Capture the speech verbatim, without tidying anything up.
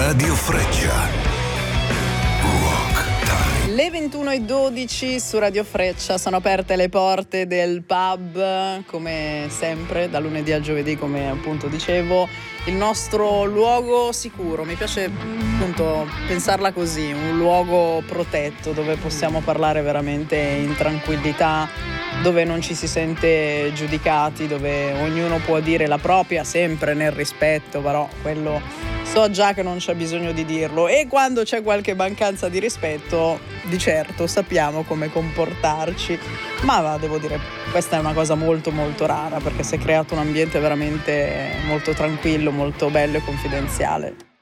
Radio Freccia. Le ventuno e dodici su Radio Freccia, sono aperte le porte del pub, come sempre, da lunedì al giovedì, come appunto dicevo, il nostro luogo sicuro. Mi piace appunto pensarla così, un luogo protetto dove possiamo parlare veramente in tranquillità, dove non ci si sente giudicati, dove ognuno può dire la propria, sempre nel rispetto, però quello so già che non c'è bisogno di dirlo, e quando c'è qualche mancanza di rispetto, di certo sappiamo come comportarci. Ma va, devo dire, questa è una cosa molto molto rara, perché si è creato un ambiente veramente molto tranquillo, molto bello e confidenziale.